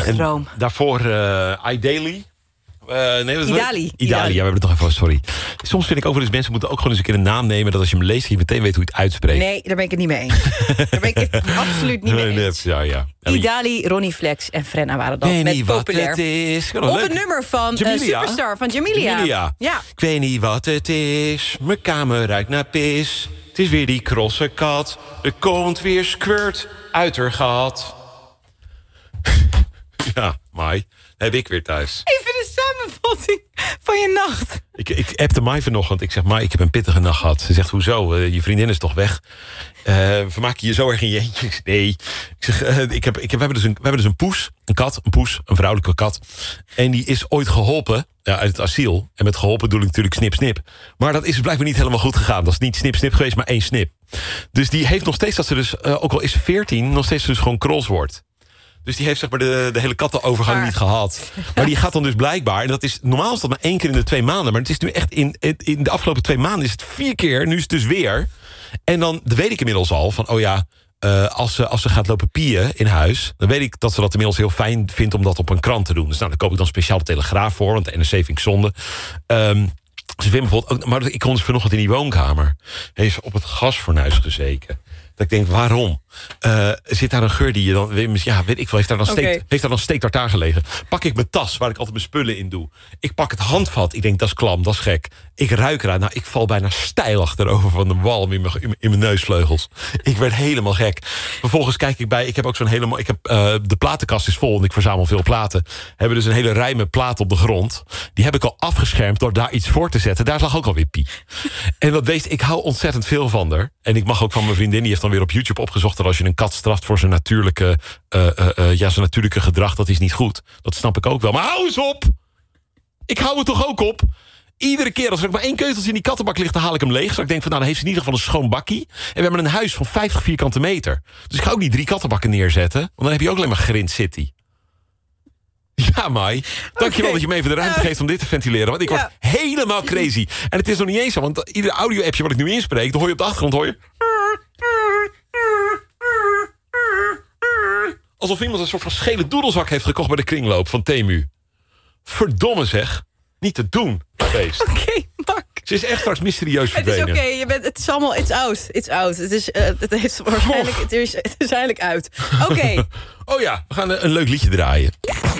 Machtstroom. En daarvoor Idali. Idali. Ja, we hebben het nog even, sorry. Soms vind ik ook wel eens, mensen moeten ook gewoon eens een keer een naam nemen, dat als je hem leest, je meteen weet hoe je het uitspreekt. Nee, daar ben ik het niet mee eens. Daar ben ik het absoluut niet mee eens. Ja. Idali, Ronnie Flex en Frenna waren dat. Ik weet niet wat populair. het is. Op het nummer van Superstar van Jamilia. Ja. Ik weet niet wat het is. Mijn kamer ruikt naar pis. Het is weer die krosse kat. Er komt weer squirt uit haar gat. Ja, Mai. Heb ik weer thuis. Even de samenvatting van je nacht. Ik appte Mai vanochtend. Ik zeg, Mai, ik heb een pittige nacht gehad. Ze zegt, hoezo? Je vriendin is toch weg? Vermaak je je zo erg in je eentje? Nee. Ik zeg, we hebben dus een poes, een vrouwelijke kat. En die is ooit geholpen uit het asiel. En met geholpen bedoel ik natuurlijk snip, snip. Maar dat is blijkbaar niet helemaal goed gegaan. Dat is niet snip, snip geweest, maar 1 snip. Dus die heeft nog steeds, dat ze dus, ook al is ze 14... nog steeds dus gewoon krols wordt. Dus die heeft zeg maar de hele kattenovergang niet gehad. Maar die gaat dan dus blijkbaar... en dat is normaal is dat maar 1 keer in de 2 maanden... maar het is nu echt in de afgelopen 2 maanden is het 4 keer. Nu is het dus weer. En dan weet ik inmiddels al van... als ze gaat lopen pieën in huis... dan weet ik dat ze dat inmiddels heel fijn vindt... om dat op een krant te doen. Dus daar koop ik dan speciaal de Telegraaf voor... want de NRC vind ik zonde. Ze vindt bijvoorbeeld ook, maar ik kon dus vanochtend in die woonkamer. Heeft op het gasfornuis gezeten. Dat ik denk, waarom? Zit daar een geur die je dan... Ja, weet ik wel, heeft daar dan steak tartaar gelegen? Pak ik mijn tas, waar ik altijd mijn spullen in doe. Ik pak het handvat, ik denk, dat is klam, dat is gek. Ik ruik eraan, ik val bijna steil achterover... van de walm in mijn neusvleugels. Ik werd helemaal gek. Vervolgens kijk ik bij, ik heb ook zo'n hele... de platenkast is vol en ik verzamel veel platen. Hebben dus een hele rij met platen op de grond. Die heb ik al afgeschermd door daar iets voor te zetten. Daar lag ook alweer Pie. En dat weet ik hou ontzettend veel van haar. En ik mag ook van mijn vriendin, die heeft dan weer op YouTube opgezocht... dat als je een kat straft voor zijn natuurlijke gedrag... dat is niet goed. Dat snap ik ook wel. Maar hou eens op! Ik hou het toch ook op? Iedere keer als er maar 1 keuteltje in die kattenbak ligt... dan haal ik hem leeg. Dus ik denk van, dan heeft ze in ieder geval een schoon bakkie. En we hebben een huis van 50 vierkante meter. Dus ik ga ook niet 3 kattenbakken neerzetten. Want dan heb je ook alleen maar Grind City. Ja, Mai. Dankjewel dat je me even de ruimte geeft om dit te ventileren. Want ik word helemaal crazy. En het is nog niet eens zo, want ieder audio-appje wat ik nu inspreek... dan hoor je op de achtergrond, hoor je... alsof iemand een soort van schele doedelzak heeft gekocht... bij de kringloop van Temu. Verdomme zeg. Niet te doen, feest. Oké, Mark. Ze is echt straks mysterieus verdwenen. Het is oké, het is allemaal... It's out. Het heeft waarschijnlijk... Het is eigenlijk uit. Oké. Oh ja, we gaan een leuk liedje draaien.